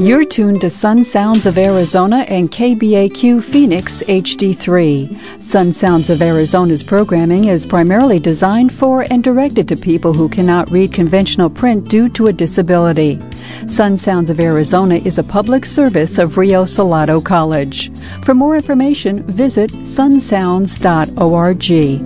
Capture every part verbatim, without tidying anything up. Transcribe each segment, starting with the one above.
You're tuned to Sun Sounds of Arizona and K B A Q Phoenix H D three. Sun Sounds of Arizona's programming is primarily designed for and directed to people who cannot read conventional print due to a disability. Sun Sounds of Arizona is a public service of Rio Salado College. For more information, visit sun sounds dot org.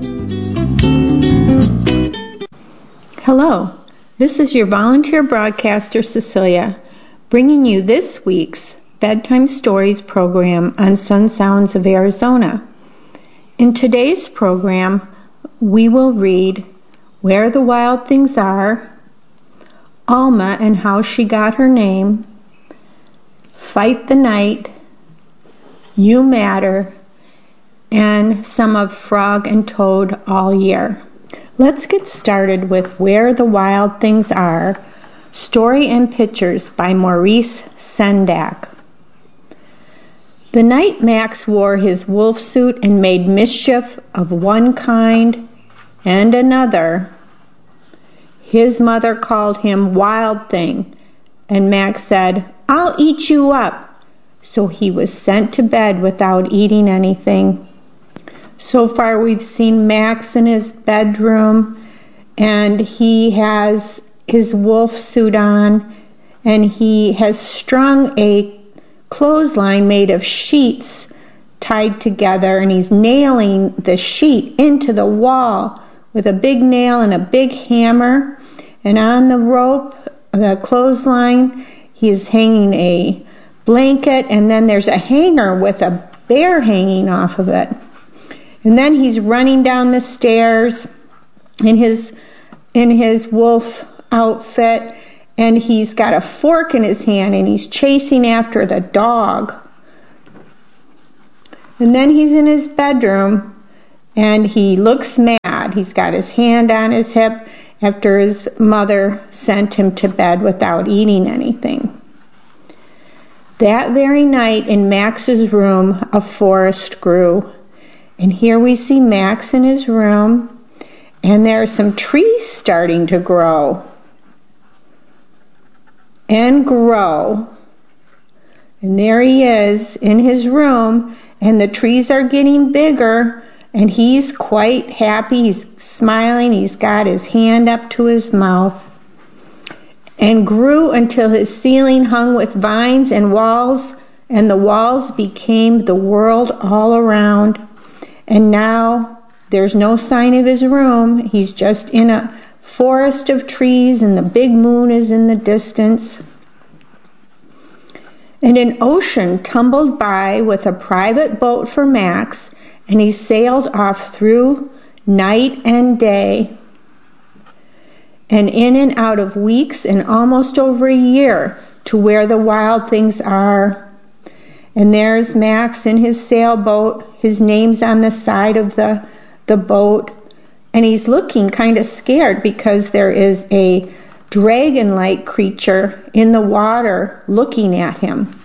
Hello, this is your volunteer broadcaster, Cecilia, bringing you this week's Bedtime Stories program on Sun Sounds of Arizona. In today's program, we will read Where the Wild Things Are, Alma and How She Got Her Name, Fight the Night, You Matter, and some of Frog and Toad All Year. Let's get started with Where the Wild Things Are, Story and Pictures by Maurice Sendak. The night Max wore his wolf suit and made mischief of one kind and another, his mother called him Wild Thing, and Max said, "I'll eat you up." So he was sent to bed without eating anything. So far we've seen Max in his bedroom, and he has his wolf suit on, and he has strung a clothesline made of sheets tied together, and he's nailing the sheet into the wall with a big nail and a big hammer. And on the rope, the clothesline, he is hanging a blanket, and then there's a hanger with a bear hanging off of it. And then he's running down the stairs in his in his wolf outfit, and he's got a fork in his hand, and he's chasing after the dog. And then he's in his bedroom, and he looks mad. He's got his hand on his hip after his mother sent him to bed without eating anything. That very night in Max's room, a forest grew. And here we see Max in his room, and there are some trees starting to grow and grow. And there he is in his room, and the trees are getting bigger, and he's quite happy. He's smiling. He's got his hand up to his mouth, and grew until his ceiling hung with vines and walls, and the walls became the world all around. And now there's no sign of his room. He's just in a forest of trees, and the big moon is in the distance. And an ocean tumbled by with a private boat for Max, and he sailed off through night and day, and in and out of weeks and almost over a year to where the wild things are. And there's Max in his sailboat. His name's on the side of the, the boat. And he's looking kind of scared because there is a dragon-like creature in the water looking at him.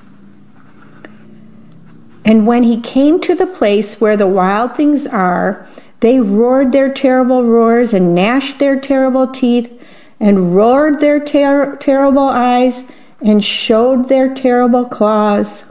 And when he came to the place where the wild things are, they roared their terrible roars and gnashed their terrible teeth and roared their ter- terrible eyes and showed their terrible claws.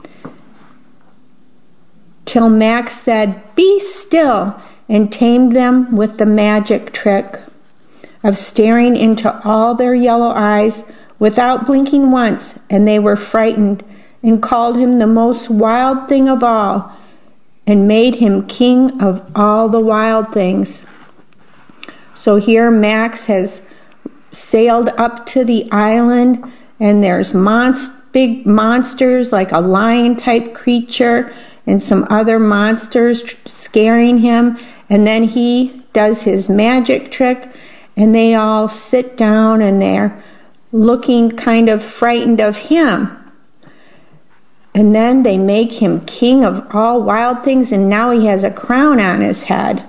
Till Max said, "Be still," and tamed them with the magic trick of staring into all their yellow eyes without blinking once, and they were frightened and called him the most wild thing of all and made him king of all the wild things. So here Max has sailed up to the island, and there's monst- big monsters like a lion-type creature and some other monsters scaring him, and then he does his magic trick, and they all sit down, and they're looking kind of frightened of him. And then they make him king of all wild things, and now he has a crown on his head.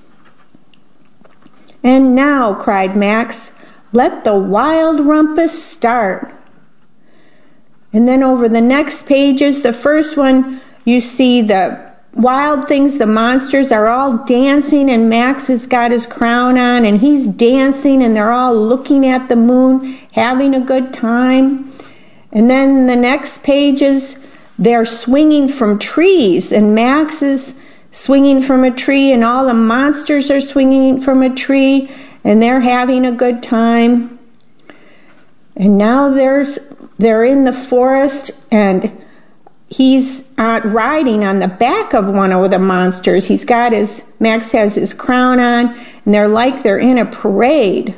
"And now," cried Max, "let the wild rumpus start." And then over the next pages, the first one, you see the wild things, the monsters are all dancing, and Max has got his crown on, and he's dancing, and they're all looking at the moon, having a good time. And then the next pages, they're swinging from trees, and Max is swinging from a tree, and all the monsters are swinging from a tree, and they're having a good time. And now there's they're in the forest, and he's uh, riding on the back of one of the monsters. He's got his, Max has his crown on, and they're like they're in a parade.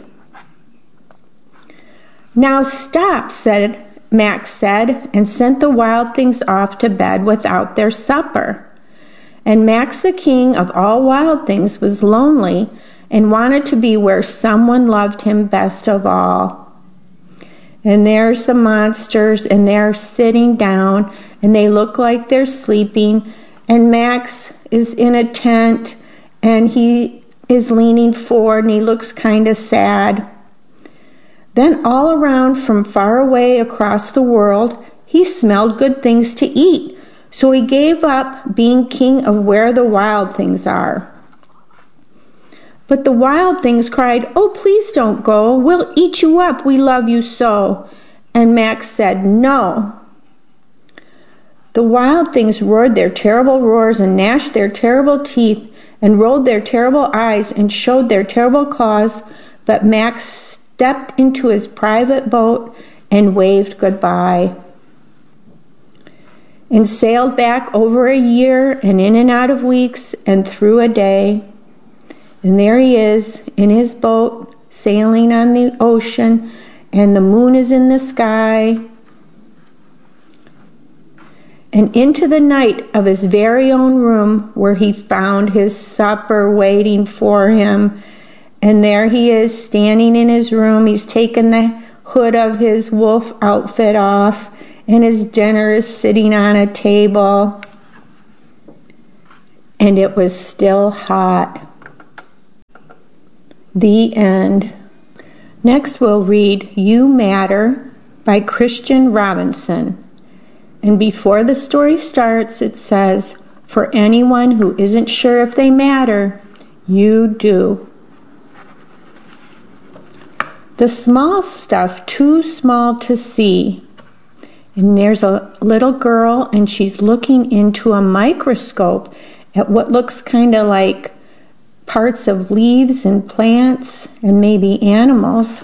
Now stop, said Max said, and sent the wild things off to bed without their supper. And Max, the king of all wild things, was lonely and wanted to be where someone loved him best of all. And there's the monsters, and they're sitting down, and they look like they're sleeping, and Max is in a tent, and he is leaning forward, and he looks kind of sad. Then all around from far away across the world, he smelled good things to eat, so he gave up being king of where the wild things are. But the wild things cried, "Oh, please don't go. We'll eat you up. We love you so." And Max said, "No." The wild things roared their terrible roars and gnashed their terrible teeth and rolled their terrible eyes and showed their terrible claws, but Max stepped into his private boat and waved goodbye and sailed back over a year and in and out of weeks and through a day. And there he is in his boat sailing on the ocean, and the moon is in the sky. And into the night of his very own room, where he found his supper waiting for him. And there he is standing in his room. He's taken the hood of his wolf outfit off, and his dinner is sitting on a table. And it was still hot. The end. Next we'll read You Matter by Christian Robinson. And before the story starts, it says, "For anyone who isn't sure if they matter, you do." The small stuff too small to see. And there's a little girl, and she's looking into a microscope at what looks kind of like parts of leaves and plants and maybe animals.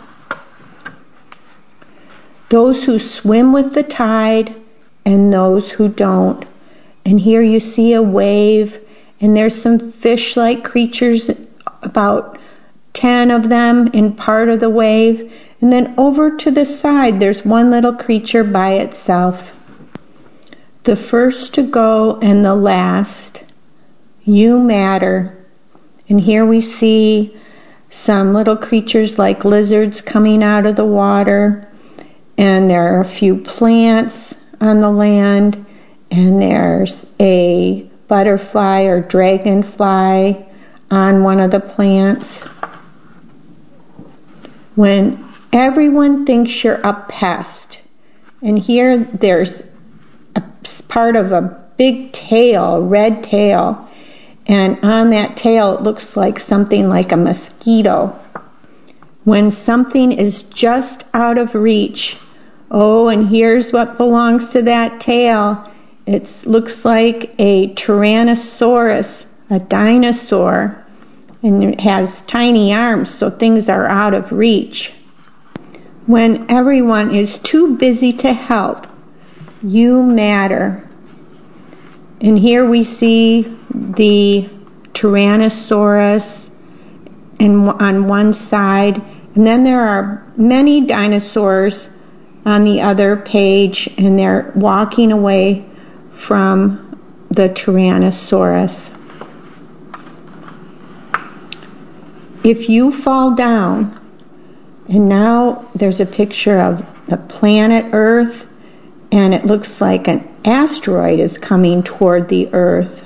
Those who swim with the tide and those who don't. And here you see a wave, and there's some fish-like creatures, about ten of them in part of the wave. And then over to the side, there's one little creature by itself. The first to go and the last. You matter. And here we see some little creatures like lizards coming out of the water. And there are a few plants on the land. And there's a butterfly or dragonfly on one of the plants. When everyone thinks you're a pest, and here there's a part of a big tail, a red tail, and on that tail it looks like something like a mosquito. When something is just out of reach, oh, and here's what belongs to that tail. It looks like a Tyrannosaurus, a dinosaur. And it has tiny arms, so things are out of reach. When everyone is too busy to help, you matter. And here we see the Tyrannosaurus in, on one side, and then there are many dinosaurs on the other page, and they're walking away from the Tyrannosaurus. If you fall down, and now there's a picture of the planet Earth, and it looks like an asteroid is coming toward the Earth.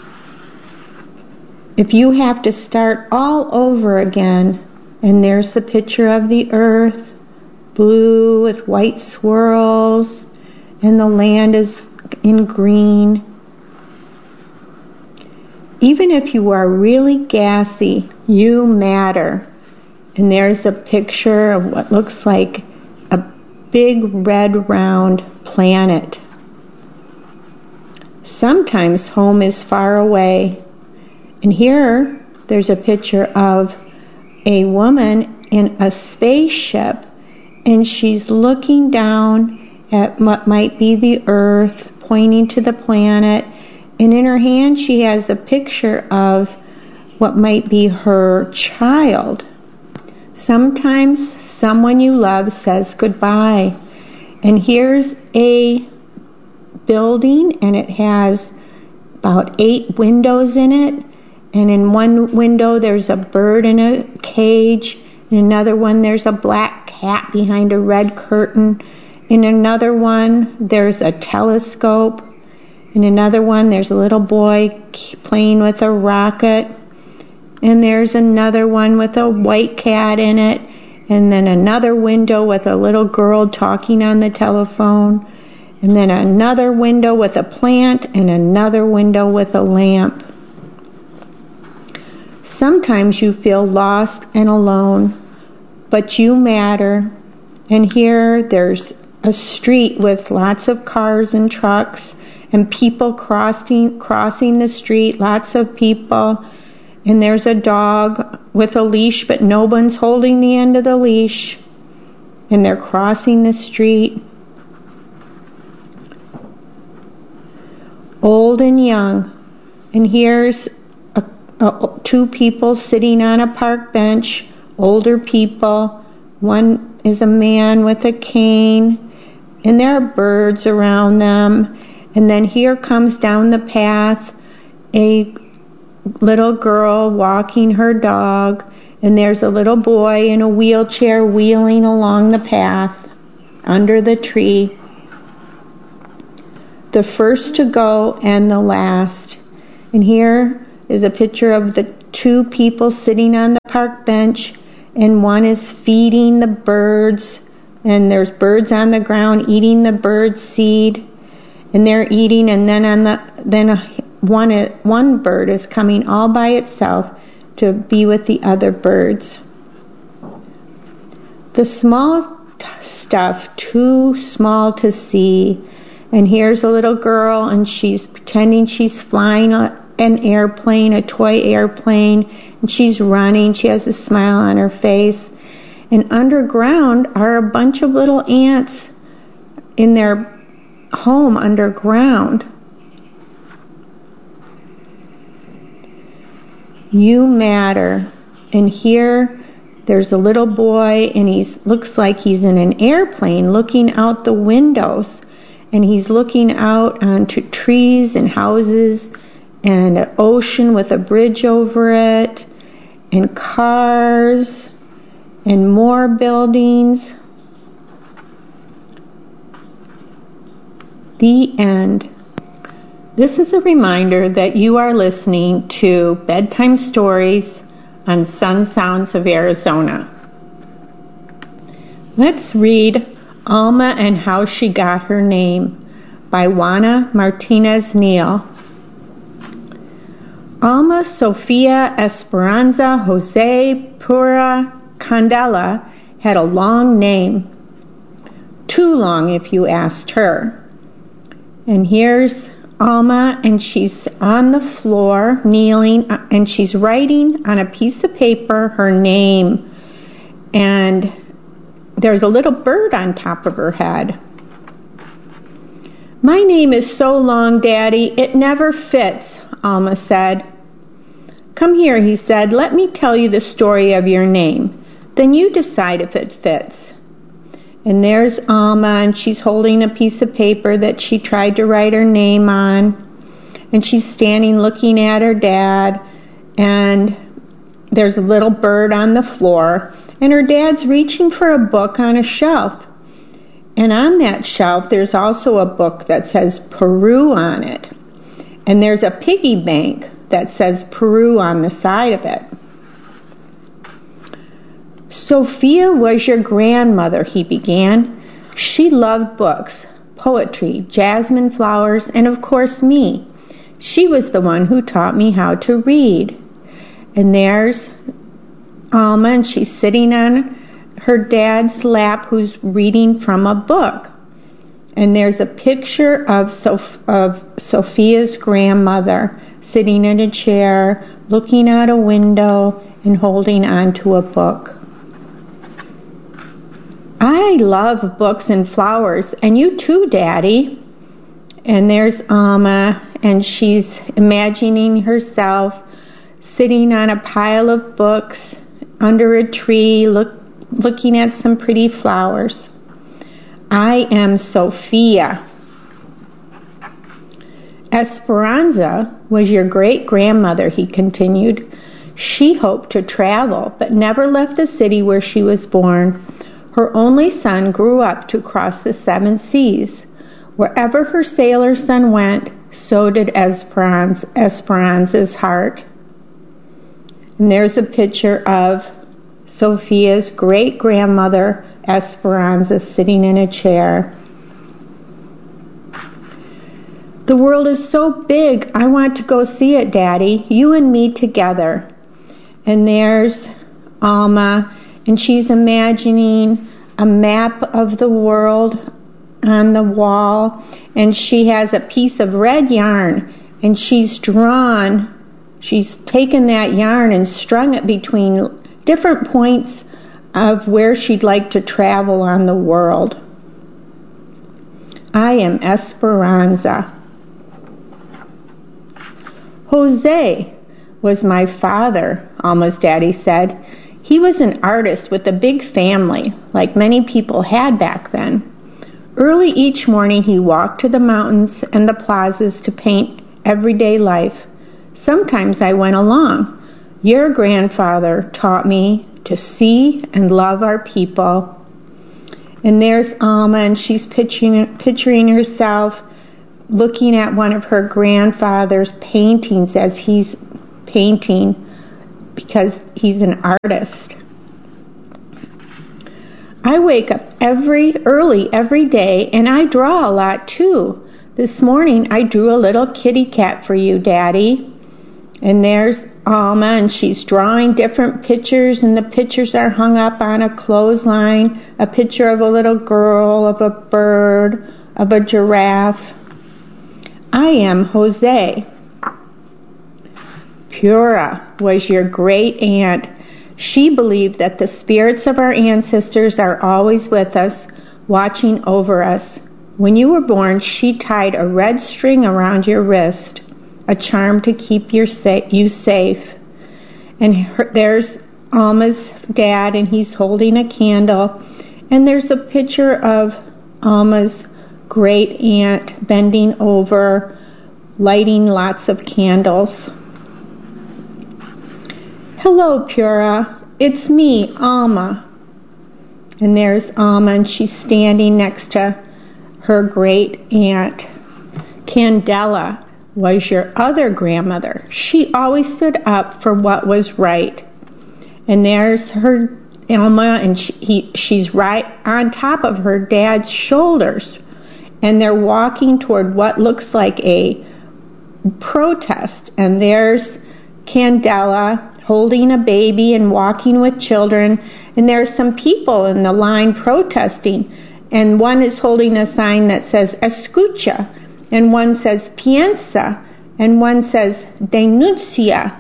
If you have to start all over again, and there's the picture of the Earth, blue with white swirls, and the land is in green. Even if you are really gassy, you matter. And there's a picture of what looks like a big red round planet. Sometimes home is far away. And here there's a picture of a woman in a spaceship, and she's looking down at what might be the Earth, pointing to the planet, and in her hand she has a picture of what might be her child. Sometimes someone you love says goodbye. And here's a building, and it has about eight windows in it. And in one window there's a bird in a cage. In another one there's a black cat behind a red curtain. In another one there's a telescope. In another one there's a little boy playing with a rocket. And there's another one with a white cat in it. And then another window with a little girl talking on the telephone. And then another window with a plant, and another window with a lamp. Sometimes you feel lost and alone, but you matter. And here there's a street with lots of cars and trucks and people crossing crossing the street, lots of people. And there's a dog with a leash, but no one's holding the end of the leash. And they're crossing the street. Old and young. And here's a, a, two people sitting on a park bench, older people. One is a man with a cane, and there are birds around them. And then here comes down the path a little girl walking her dog, and there's a little boy in a wheelchair wheeling along the path under the tree. The first to go and the last. And here is a picture of the two people sitting on the park bench, and one is feeding the birds, and there's birds on the ground eating the bird seed, and they're eating, and then on the then a, one one bird is coming all by itself to be with the other birds. The small t- stuff too small to see. And here's a little girl, and she's pretending she's flying a, an airplane, a toy airplane, and she's running. She has a smile on her face. And underground are a bunch of little ants in their home underground. You matter. And here there's a little boy, and he looks like he's in an airplane looking out the windows. And he's looking out onto trees and houses and an ocean with a bridge over it and cars and more buildings. The end. This is a reminder that you are listening to Bedtime Stories on Sun Sounds of Arizona. Let's read Alma and How She Got Her Name by Juana Martinez Neal. Alma Sofia Esperanza Jose Pura Candela had a long name. Too long if you asked her. And here's Alma, and she's on the floor kneeling, and she's writing on a piece of paper her name. And there's a little bird on top of her head. My name is so long, Daddy, it never fits, Alma said. Come here, he said. Let me tell you the story of your name. Then you decide if it fits. And there's Alma, and she's holding a piece of paper that she tried to write her name on. And she's standing looking at her dad. And there's a little bird on the floor. And her dad's reaching for a book on a shelf. And on that shelf, there's also a book that says Peru on it. And there's a piggy bank that says Peru on the side of it. Sophia was your grandmother, he began. She loved books, poetry, jasmine flowers, and of course me. She was the one who taught me how to read. And there's Alma, and she's sitting on her dad's lap who's reading from a book. And there's a picture of, Soph- of Sophia's grandmother sitting in a chair, looking out a window and holding on to a book. I love books and flowers, and you too, Daddy. And there's Alma, and she's imagining herself sitting on a pile of books under a tree, look, looking at some pretty flowers. I am Sophia. Esperanza was your great-grandmother, he continued. She hoped to travel, but never left the city where she was born. Her only son grew up to cross the seven seas. Wherever her sailor son went, so did Esperanza, Esperanza's heart. And there's a picture of Sophia's great-grandmother, Esperanza, sitting in a chair. The world is so big, I want to go see it, Daddy. You and me together. And there's Alma, and she's imagining a map of the world on the wall, and she has a piece of red yarn, and she's drawn, she's taken that yarn and strung it between different points of where she'd like to travel on the world. I am Esperanza. Jose was my father, Alma's daddy said. He was an artist with a big family, like many people had back then. Early each morning he walked to the mountains and the plazas to paint everyday life. Sometimes I went along. Your grandfather taught me to see and love our people. And there's Alma, and she's picturing, picturing herself looking at one of her grandfather's paintings as he's painting, because he's an artist. I wake up every early every day, and I draw a lot too. This morning I drew a little kitty cat for you, Daddy. And there's Alma, and she's drawing different pictures, and the pictures are hung up on a clothesline. A picture of a little girl, of a bird, of a giraffe. I am Jose. Pura was your great aunt. She believed that the spirits of our ancestors are always with us, watching over us. When you were born, she tied a red string around your wrist, a charm to keep your sa- you safe. And her, there's Alma's dad, and he's holding a candle. And there's a picture of Alma's great aunt bending over, lighting lots of candles. Hello, Pura. It's me, Alma. And there's Alma, and she's standing next to her great aunt. Candela was your other grandmother. She always stood up for what was right. And there's her Alma, and she, he, she's right on top of her dad's shoulders. And they're walking toward what looks like a protest. And there's Candela holding a baby and walking with children. And there are some people in the line protesting. And one is holding a sign that says, Escucha. And one says, Piensa. And one says, Denuncia.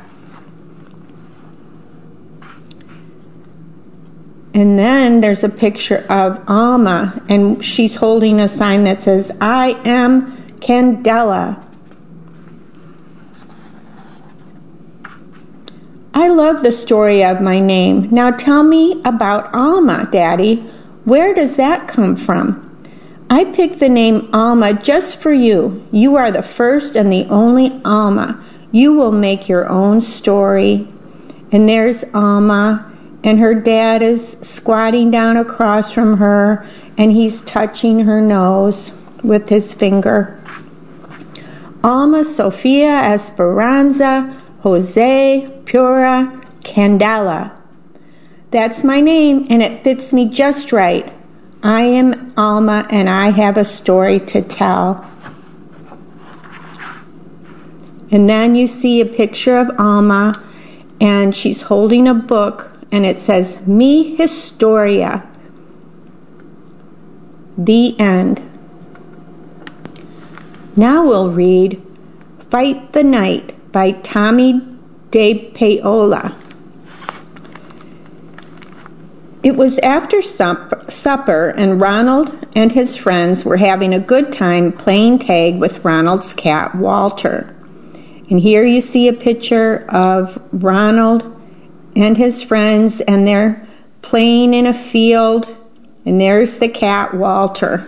And then there's a picture of Alma, and she's holding a sign that says, I am Candela. I love the story of my name. Now tell me about Alma, Daddy. Where does that come from? I picked the name Alma just for you. You are the first and the only Alma. You will make your own story. And there's Alma, and her dad is squatting down across from her, and he's touching her nose with his finger. Alma, Sofia, Esperanza, Jose, Pura, Candela. That's my name, and it fits me just right. I am Alma, and I have a story to tell. And then you see a picture of Alma, and she's holding a book, and it says, Mi Historia. The end. Now we'll read Fight the Night by Tommy de Paola. It was after sup- supper, and Ronald and his friends were having a good time playing tag with Ronald's cat, Walter. And here you see a picture of Ronald and his friends, and they're playing in a field, and there's the cat, Walter.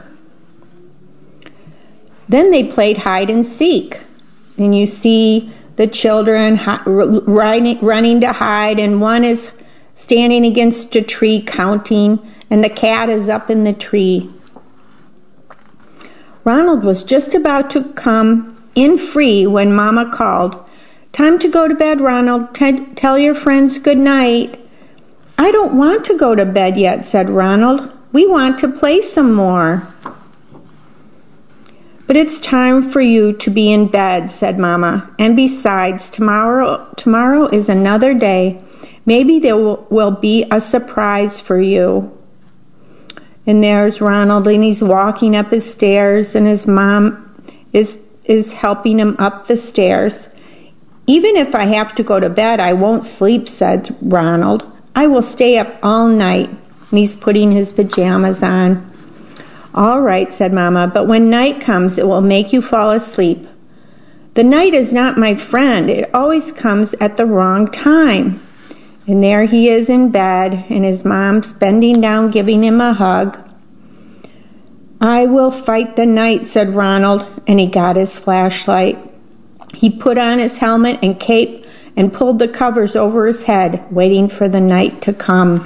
Then they played hide and seek, and you see the children hi- running, running to hide, and one is standing against a tree counting, and the cat is up in the tree. Ronald was just about to come in free when Mama called, "Time to go to bed, Ronald. T- tell your friends good night." "I don't want to go to bed yet," said Ronald. "We want to play some more." "But it's time for you to be in bed," said Mama. "And besides, tomorrow tomorrow is another day. Maybe there will, will be a surprise for you." And there's Ronald, and he's walking up his stairs, and his mom is is helping him up the stairs. "Even if I have to go to bed, I won't sleep," said Ronald. "I will stay up all night." And he's putting his pajamas on. "All right," said Mama, "but when night comes, it will make you fall asleep." "The night is not my friend. It always comes at the wrong time." And there he is in bed, and his mom's bending down, giving him a hug. "I will fight the night," said Ronald, and he got his flashlight. He put on his helmet and cape and pulled the covers over his head, waiting for the night to come.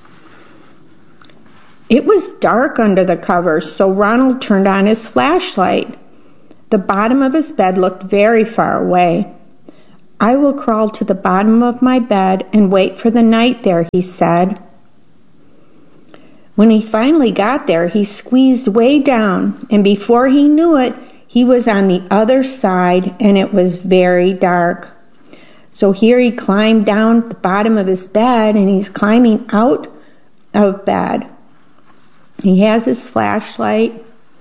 It was dark under the covers, so Ronald turned on his flashlight. The bottom of his bed looked very far away. "I will crawl to the bottom of my bed and wait for the night there," he said. When he finally got there, he squeezed way down, and before he knew it, he was on the other side, and it was very dark. So here he climbed down the bottom of his bed, and he's climbing out of bed. He has his flashlight.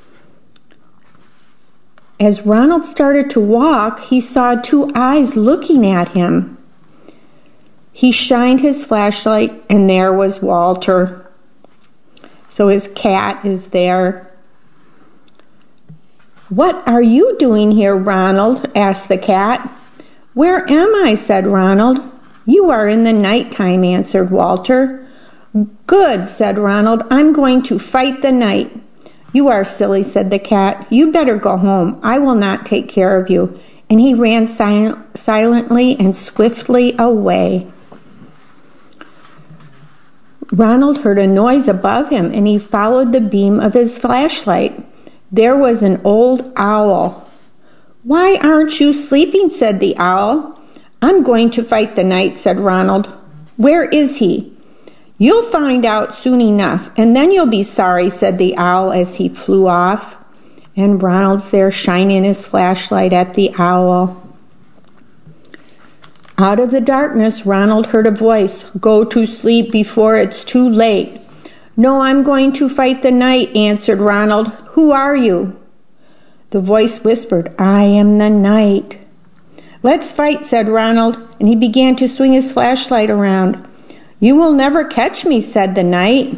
As Ronald started to walk, he saw two eyes looking at him. He shined his flashlight, and there was Walter. So his cat is there. "What are you doing here, Ronald?" asked the cat. "Where am I?" said Ronald. "You are in the nighttime," answered Walter. "Good," said Ronald. "I'm going to fight the night." "You are silly," said the cat. "You'd better go home. I will not take care of you." And he ran sil- silently and swiftly away. Ronald heard a noise above him, and he followed the beam of his flashlight. There was an old owl. "Why aren't you sleeping?" said the owl. "I'm going to fight the night," said Ronald. "Where is he?" "You'll find out soon enough, and then you'll be sorry," said the owl as he flew off. And Ronald's there shining his flashlight at the owl. Out of the darkness, Ronald heard a voice. "Go to sleep before it's too late." "No, I'm going to fight the night," answered Ronald. "Who are you?" The voice whispered, "I am the night." "Let's fight," said Ronald, and he began to swing his flashlight around. "You will never catch me," said the night.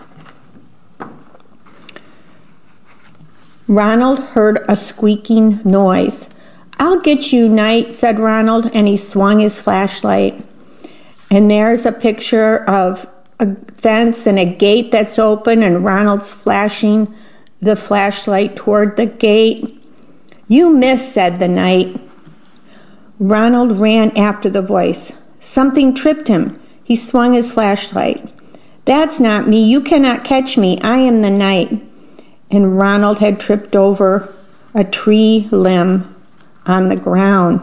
Ronald heard a squeaking noise. "I'll get you, Night," said Ronald, and he swung his flashlight. And there's a picture of a fence and a gate that's open, and Ronald's flashing the flashlight toward the gate. "You missed," said the Night. Ronald ran after the voice. Something tripped him. He swung his flashlight. "That's not me. You cannot catch me. I am the Night." And Ronald had tripped over a tree limb on the ground.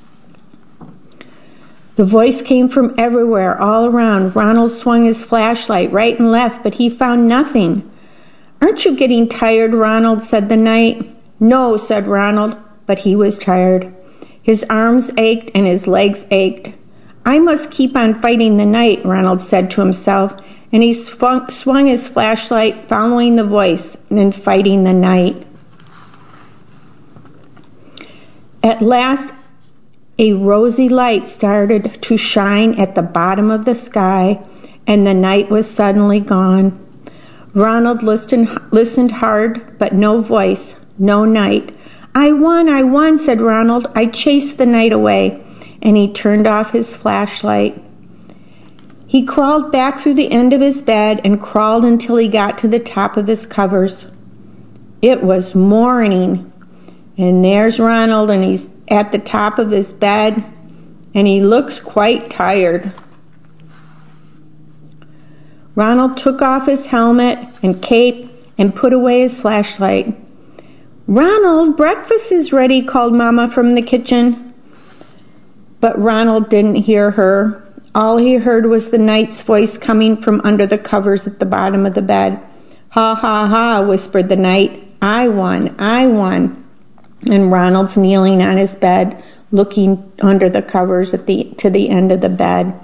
The voice came from everywhere, all around. Ronald swung his flashlight right and left, but he found nothing. "Aren't you getting tired, Ronald?" said the Night. "No," said Ronald, but he was tired. His arms ached and his legs ached. I must keep on fighting the night, Ronald said to himself, and he swung, swung his flashlight, following the voice, and then fighting the night. At last, a rosy light started to shine at the bottom of the sky, and the night was suddenly gone. Ronald listened, listened hard, but no voice, no night. I won, I won, said Ronald. I chased the night away, and he turned off his flashlight. He crawled back through the end of his bed and crawled until he got to the top of his covers. It was morning, and there's Ronald, and he's at the top of his bed, and he looks quite tired. Ronald took off his helmet and cape and put away his flashlight. Ronald, breakfast is ready, called Mama from the kitchen. But Ronald didn't hear her. All he heard was the night's voice coming from under the covers at the bottom of the bed. Ha, ha, ha, whispered the night. I won, I won. And Ronald's kneeling on his bed, looking under the covers at the to the end of the bed.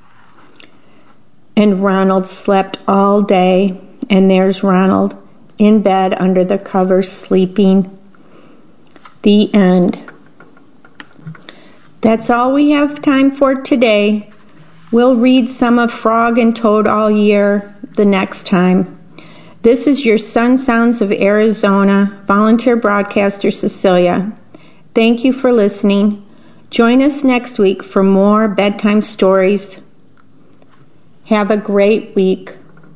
And Ronald slept all day, and there's Ronald in bed under the covers sleeping. The end. That's all we have time for today. We'll read some of Frog and Toad all year the next time. This is your Sun Sounds of Arizona volunteer broadcaster Cecilia. Thank you for listening. Join us next week for more bedtime stories. Have a great week.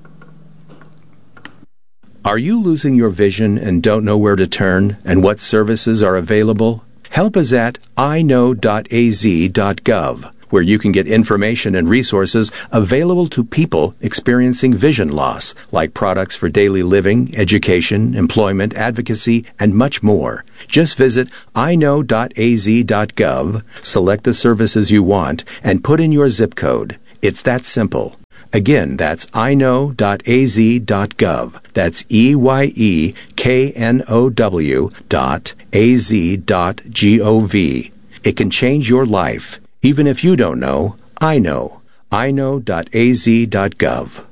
Are you losing your vision and don't know where to turn and what services are available? Help us at i know dot a z dot gov, where you can get information and resources available to people experiencing vision loss, like products for daily living, education, employment, advocacy, and much more. Just visit i know dot a z dot gov, select the services you want, and put in your zip code. It's that simple. Again, that's i know dot a z dot gov. That's E Y E K N O W dot A Z dot G O V. It can change your life. Even if you don't know, I know. i know dot a z dot gov.